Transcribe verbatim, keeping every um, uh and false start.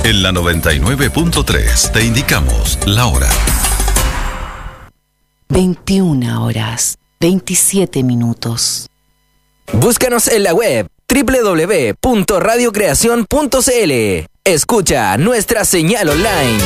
En la noventa y nueve punto tres te indicamos la hora. veintiuna horas, veintisiete minutos. Búscanos en la web doble u doble u doble u punto radio creación punto c l. Escucha nuestra señal online.